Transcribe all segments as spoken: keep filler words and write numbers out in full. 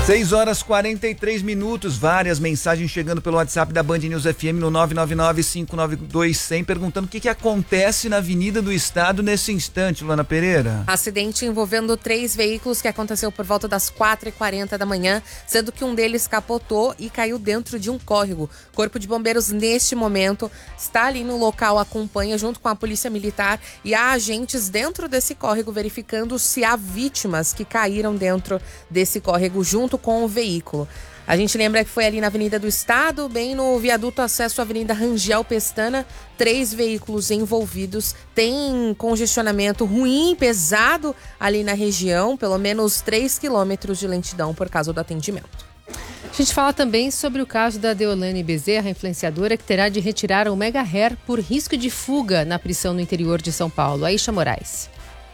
seis horas e quarenta e três minutos, várias mensagens chegando pelo WhatsApp da Band News F M no nove nove nove, cinco nove dois, zero zero, perguntando o que, que acontece na Avenida do Estado nesse instante, Luana Pereira. Acidente envolvendo três veículos que aconteceu por volta das quatro e quarenta da manhã, sendo que um deles capotou e caiu dentro de um córrego. Corpo de Bombeiros, neste momento, está ali no local, acompanha junto com a Polícia Militar e há agentes dentro desse córrego verificando se há vítimas que caíram dentro desse córrego junto com o veículo. A gente lembra que foi ali na Avenida do Estado, bem no viaduto acesso à Avenida Rangel Pestana, três veículos envolvidos. Tem congestionamento ruim, pesado ali na região, pelo menos três quilômetros de lentidão por causa do atendimento. A gente fala também sobre o caso da Deolane Bezerra, influenciadora, que terá de retirar o Mega Hair por risco de fuga na prisão no interior de São Paulo. Aisha Moraes.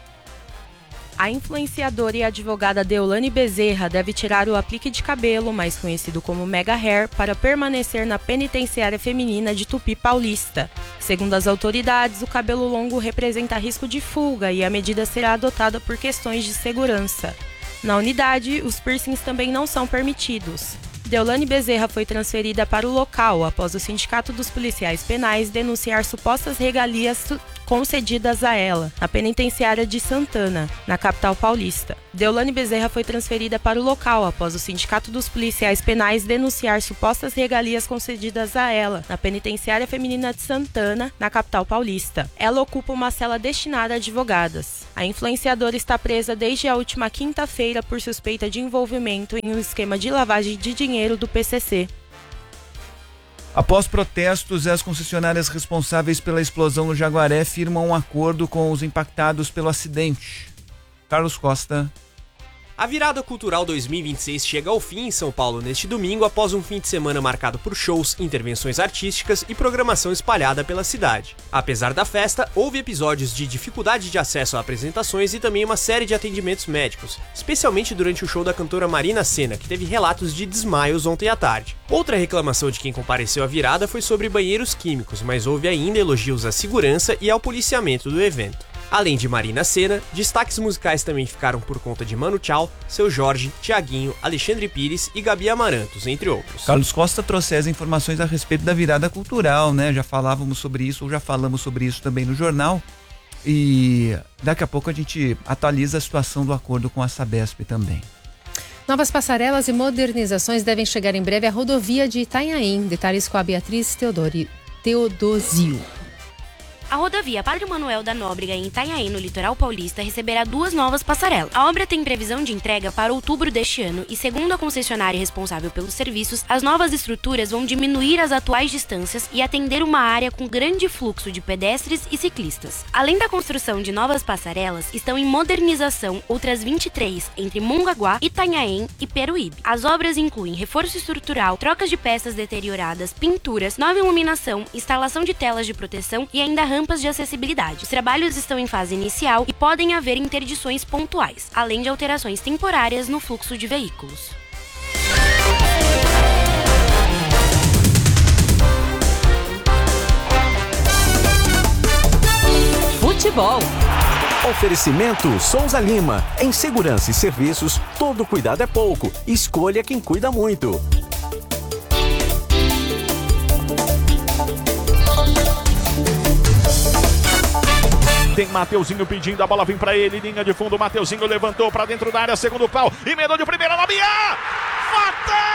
A influenciadora e advogada Deolane Bezerra deve tirar o aplique de cabelo, mais conhecido como Mega Hair, para permanecer na penitenciária feminina de Tupi Paulista. Segundo as autoridades, o cabelo longo representa risco de fuga e a medida será adotada por questões de segurança. Na unidade, os piercings também não são permitidos. Deolane Bezerra foi transferida para o local após o Sindicato dos Policiais Penais denunciar supostas regalias concedidas a ela, na penitenciária de Santana, na capital paulista. Deolane Bezerra foi transferida para o local após o Sindicato dos Policiais Penais denunciar supostas regalias concedidas a ela, na penitenciária feminina de Santana, na capital paulista. Ela ocupa uma cela destinada a advogadas. A influenciadora está presa desde a última quinta-feira por suspeita de envolvimento em um esquema de lavagem de dinheiro do P C C. Após protestos, as concessionárias responsáveis pela explosão no Jaguaré firmam um acordo com os impactados pelo acidente. Carlos Costa. A virada cultural dois mil e vinte e seis chega ao fim em São Paulo neste domingo após um fim de semana marcado por shows, intervenções artísticas e programação espalhada pela cidade. Apesar da festa, houve episódios de dificuldade de acesso a apresentações e também uma série de atendimentos médicos, especialmente durante o show da cantora Marina Sena, que teve relatos de desmaios ontem à tarde. Outra reclamação de quem compareceu à virada foi sobre banheiros químicos, mas houve ainda elogios à segurança e ao policiamento do evento. Além de Marina Sena, destaques musicais também ficaram por conta de Manu Chao, Seu Jorge, Tiaguinho, Alexandre Pires e Gabi Amarantos, entre outros. Carlos Costa trouxe as informações a respeito da virada cultural, né? Já falávamos sobre isso, ou já falamos sobre isso também no jornal. E daqui a pouco a gente atualiza a situação do acordo com a Sabesp também. Novas passarelas e modernizações devem chegar em breve à rodovia de Itanhaém. Detalhes com a Beatriz Teodori, Teodosio. A rodovia Padre Manuel da Nóbrega em Itanhaém, no litoral paulista, receberá duas novas passarelas. A obra tem previsão de entrega para outubro deste ano e, segundo a concessionária responsável pelos serviços, as novas estruturas vão diminuir as atuais distâncias e atender uma área com grande fluxo de pedestres e ciclistas. Além da construção de novas passarelas, estão em modernização outras vinte e três entre Mongaguá, Itanhaém e Peruíbe. As obras incluem reforço estrutural, trocas de peças deterioradas, pinturas, nova iluminação, instalação de telas de proteção e ainda rampas de acessibilidade. Os trabalhos estão em fase inicial e podem haver interdições pontuais, além de alterações temporárias no fluxo de veículos. Futebol. Oferecimento Souza Lima. Em segurança e serviços, todo cuidado é pouco. Escolha quem cuida muito. Tem Mateuzinho pedindo, a bola vem pra ele, linha de fundo, Mateuzinho levantou pra dentro da área, segundo pau, emendou de primeira na minha! Fatal!